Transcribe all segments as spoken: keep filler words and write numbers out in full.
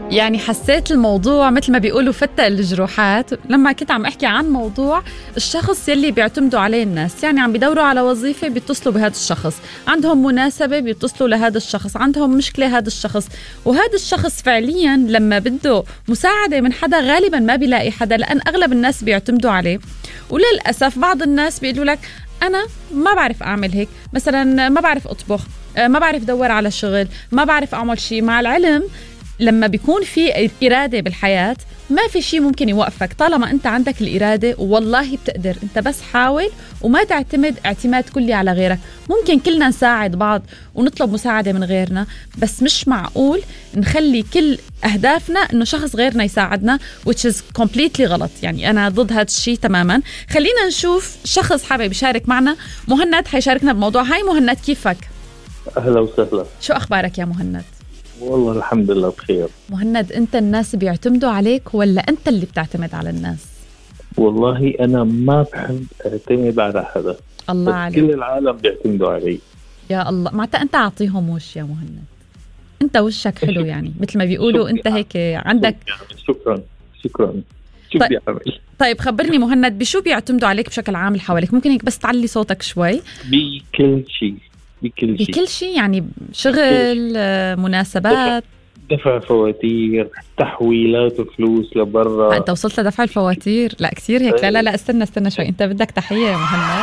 يعني حسيت الموضوع مثل ما بيقولوا فتق الجروحات لما كنت عم احكي عن موضوع الشخص يلي بيعتمدوا عليه الناس. يعني عم بيدوروا على وظيفة بيتصلوا بهذا الشخص، عندهم مناسبة بيتصلوا لهذا الشخص، عندهم مشكلة هذا الشخص، وهذا الشخص فعليا لما بده مساعدة من حدا غالبا ما بيلاقي حدا، لأن أغلب الناس بيعتمدوا عليه. وللأسف بعض الناس بيقولوا لك أنا ما بعرف أعمل هيك، مثلا ما بعرف أطبخ، ما بعرف دور على شغل، ما بعرف أعمل شيء. مع العلم لما بيكون في إرادة بالحياة ما في شيء ممكن يوقفك طالما أنت عندك الإرادة، والله بتقدر. أنت بس حاول وما تعتمد اعتماد كلي على غيرك. ممكن كلنا نساعد بعض ونطلب مساعدة من غيرنا، بس مش معقول نخلي كل أهدافنا إنه شخص غيرنا يساعدنا which is completely غلط. يعني أنا ضد هذا الشيء تماما. خلينا نشوف شخص حابب يشارك معنا. مهند حيشاركنا بموضوع. هاي مهند، كيفك؟ أهلا وسهلا. شو أخبارك يا مهند؟ والله الحمد لله بخير. مهند، أنت الناس بيعتمدوا عليك ولا أنت اللي بتعتمد على الناس؟ والله أنا ما بحب أعتمد على حدا. الله عليك. كل العالم بيعتمدوا علي. يا الله، معناتها أنت أعطيهم وش يا مهند. أنت وشك حلو يعني مثل ما بيقولوا. أنت هيك عندك. شكرا شكرا. شو بدي أعمل؟ طيب خبرني مهند، بشو بيعتمدوا عليك بشكل عام اللي حواليك؟ ممكن هيك بس تعلي صوتك شوي. بكل شيء. بكل شيء. بكل شيء يعني شغل، مناسبات، دفع فواتير، تحويلات وفلوس لبرا. انت وصلت لدفع الفواتير؟ لا كثير هيك. لا لا لا استنى استنى شوي، انت بدك تحية يا مهند.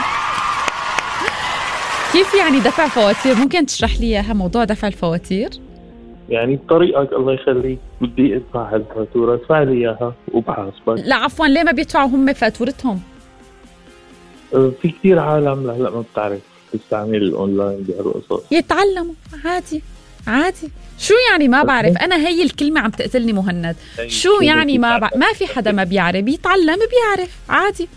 كيف يعني دفع فواتير؟ ممكن تشرح لي اياها موضوع دفع الفواتير؟ يعني بطريقك الله يخليك بدي ادفع الفاتورة، ادفع لي اياها وبحاسبك. لا عفوا، ليه ما بيدفعوا هم فاتورتهم؟ في كثير عالم هلا ما بتعرف تستعمل الاونلاين بهالقصص. يتعلموا عادي عادي. شو يعني ما بعرف؟ انا هي الكلمه عم تقتلني مهند. شو يعني ما بعرف؟ ما في حدا ما بيعرف، بيتعلم بيعرف عادي.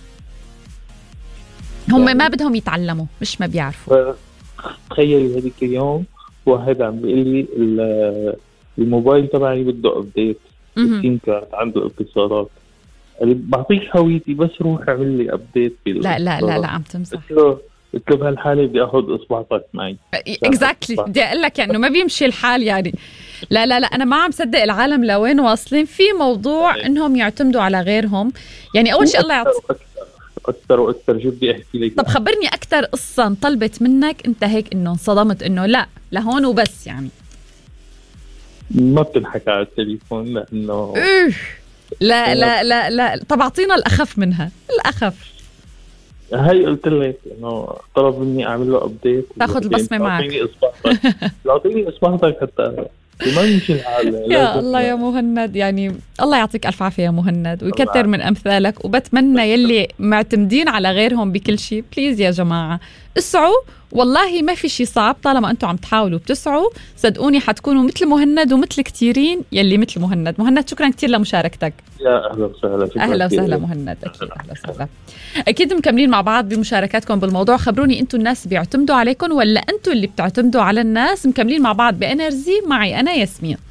هم ما بدهم يتعلموا مش ما بيعرفوا. تخيلي هذيك اليوم واحد عم بيقول لي الموبايل تبعي بده ابديت، السيم كارد عنده اتصالات، قال لي بعطيك هويتي بس روح اعمل لي ابديت. لا لا لا لا عم تمزح. قلت له بهالحالة بدي أخذ إصبعتك معي. اكزاكتلي بدي أقول لك يعني ما بيمشي الحال يعني. لا لا لا أنا ما عم صدق العالم لوين واصلين في موضوع إنهم يعتمدوا على غيرهم. يعني أول شيء الله يعطيك أكثر وأكثر. شو بدي أحكي لك؟ طب خبرني أكثر قصة طلبت منك أنت هيك إنه انصدمت إنه لا لهون وبس. يعني ما بتنحكى على التليفون لأنه لا لا لا لا. طب أعطينا الأخف منها. الأخف هاي قلت لك انه طلب مني اعمل له ابديت، تاخذ البصمه معك. اعطيني اصبعتك اعطيني اصبعتك حتى ما يمشي الحال. يا الله يا مهند، يعني الله يعطيك الف عافيه يا مهند ويكتر من امثالك. وبتمنى يلي معتمدين على غيرهم بكل شيء بليز يا جماعه اسعوا. والله ما في شيء صعب طالما انتم عم تحاولوا بتسعوا. صدقوني حتكونوا مثل مهند ومثل كتيرين يلي مثل مهند. مهند شكرا كتير لمشاركتك. يا اهلا وسهلا. اهلا وسهلا مهند. اكيد اهلا وسهلا. اكيد مكملين مع بعض بمشاركاتكم بالموضوع. خبروني انتم الناس بيعتمدوا عليكم ولا انتم اللي بتعتمدوا على الناس. مكملين مع بعض بانرجي معي انا ياسمين.